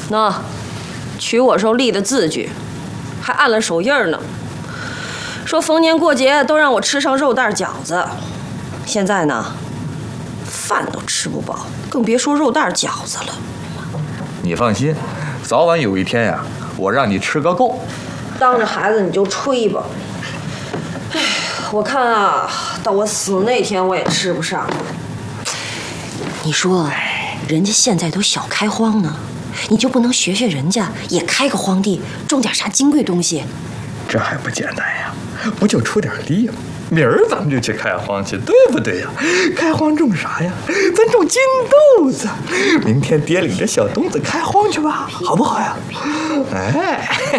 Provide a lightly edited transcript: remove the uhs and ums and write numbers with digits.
那娶我时候立的字据，还按了手印呢。说逢年过节都让我吃上肉蛋饺子。现在呢，饭都吃不饱，更别说肉蛋饺子了。 你放心，早晚有一天呀，我让你吃个够。 当着孩子你就吹吧。哎，我看啊，到我死那天我也吃不上。你说，人家现在都小开荒呢，你就不能学学人家，也开个荒地，种点啥金贵东西？ 这还不简单呀？不就出点地吗？明儿咱们就去开荒去，对不对呀？开荒种啥呀？咱种金豆子。明天爹领着小东子开荒去吧，好不好呀？哎。